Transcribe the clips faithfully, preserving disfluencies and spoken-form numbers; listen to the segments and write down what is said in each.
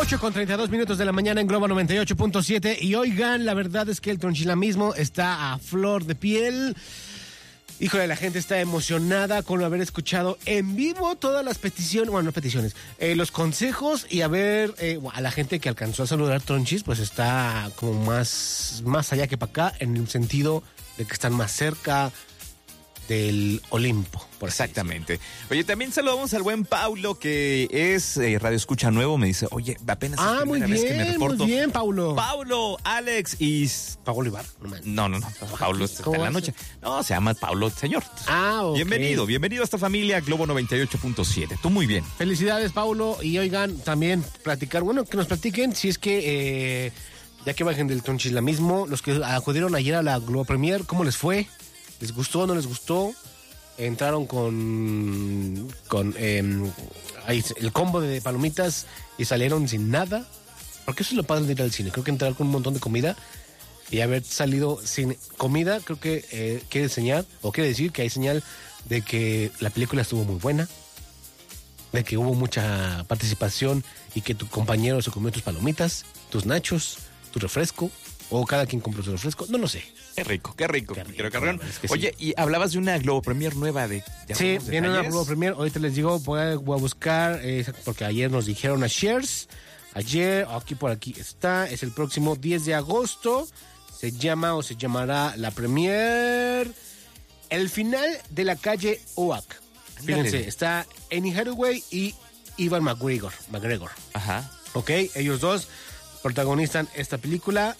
ocho con treinta y dos minutos de la mañana en Globo noventa y ocho punto siete. Y oigan, la verdad es que el tronchilamismo está a flor de piel. Híjole, la gente está emocionada con haber escuchado en vivo todas las peticiones, bueno, no peticiones, eh, los consejos y a ver eh, a la gente que alcanzó a saludar Tronchis, pues está como más, más allá que para acá, en el sentido de que están más cerca del Olimpo. Por Exactamente. Oye, también saludamos al buen Paulo, que es eh, Radio Escucha Nuevo. Me dice, oye, apenas es Ah, la muy primera vez que me bien, reporto. muy bien, Paulo. Paulo, Alex y... Paulo Ibar. No, no, no. Paulo está en la noche. No, se llama Paulo Señor. Ah, ok. Bienvenido, bienvenido a esta familia Globo noventa y ocho punto siete. Tú muy bien. Felicidades, Paulo. Y oigan, también platicar, bueno, que nos platiquen si es que, eh, ya que bajen del tronchislamismo, los que acudieron ayer a la Globo Premier, ¿cómo les fue? ¿Les gustó o no les gustó? Entraron con con eh, ahí, el combo de palomitas y salieron sin nada. Porque eso es lo padre de ir al cine. Creo que entrar con un montón de comida y haber salido sin comida, creo que eh, quiere enseñar, o quiere decir que hay señal de que la película estuvo muy buena, de que hubo mucha participación y que tu compañero se comió tus palomitas, tus nachos, tu refresco, o cada quien compró su refresco, no lo sé. Qué rico, qué rico. Qué rico, Quiero Carrión. es que Oye, sí. y hablabas de una Globo Premier nueva de... Sí, viene una Globo Premier. Ahorita les digo, voy a, voy a buscar, eh, porque ayer nos dijeron a Shares. Ayer, aquí por aquí está. Es el próximo diez de agosto. Se llama o se llamará la Premier El final de la calle Oak. Fíjense, está Annie Hathaway y Ewan McGregor. McGregor. Ajá. Ok, ellos dos protagonizan esta película.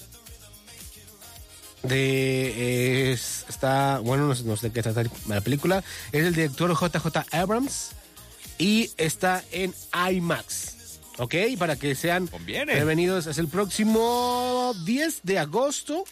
De es, está bueno, no sé, no sé de qué trata la película. Es el director J J Abrams y está en IMAX. Ok, para que sean Conviene. bienvenidos. Es el próximo diez de agosto.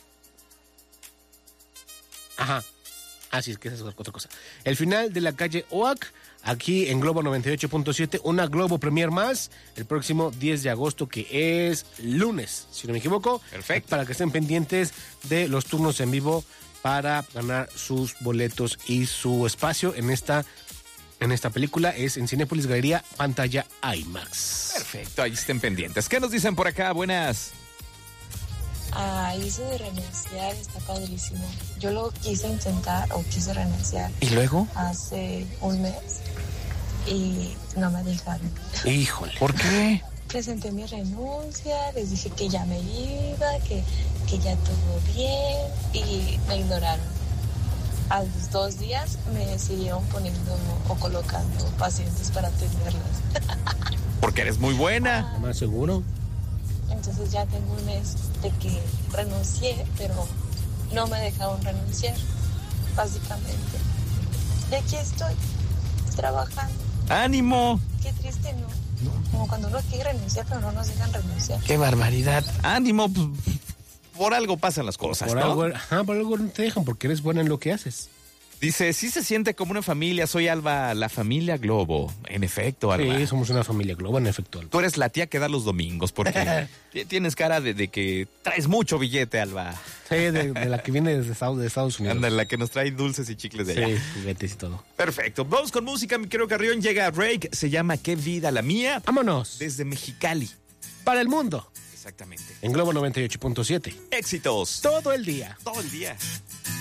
Ajá. Así es que esa es otra cosa. El final de la calle Oak, aquí en Globo noventa y ocho punto siete, una Globo Premier más, el próximo diez de agosto, que es lunes, si no me equivoco. Perfecto. Para que estén pendientes de los turnos en vivo para ganar sus boletos y su espacio en esta, en esta película. Es en Cinépolis Galería, pantalla IMAX. Perfecto, ahí estén pendientes. ¿Qué nos dicen por acá? Buenas. Ah, eso de renunciar está padrísimo. Yo lo quise intentar o quise renunciar ¿Y luego? hace un mes y no me dejaron. Híjole. ¿Por qué? Presenté mi renuncia, les dije que ya me iba, que, que ya todo bien y me ignoraron. A los dos días me siguieron poniendo o colocando pacientes para atenderlas. Porque eres muy buena. ¿Más seguro? Entonces ya tengo un mes de que renuncié, pero no me dejaron renunciar, básicamente. Y aquí estoy, trabajando. ¡Ánimo! Qué triste, ¿no? Como cuando uno quiere renunciar, pero no nos dejan renunciar. ¡Qué barbaridad! ¡Ánimo! Pues, por algo pasan las cosas, Por ¿no? algo, ajá, por algo no te dejan, porque eres buena en lo que haces. Dice, sí se siente como una familia. Soy Alba, la familia Globo. En efecto, Alba. Sí, somos una familia Globo, en efecto. Alba. Tú eres la tía que da los domingos, porque t- tienes cara de, de que traes mucho billete, Alba. Sí, de, de la que viene desde Estados, de Estados Unidos. Anda, la que nos trae dulces y chicles de allá. Sí, juguetes y todo. Perfecto. Vamos con música, mi querido Carrión. Llega Rake, se llama Qué vida la mía. Vámonos. Desde Mexicali. Para el mundo. Exactamente. En Globo noventa y ocho punto siete. Éxitos. Todo el día. Todo el día.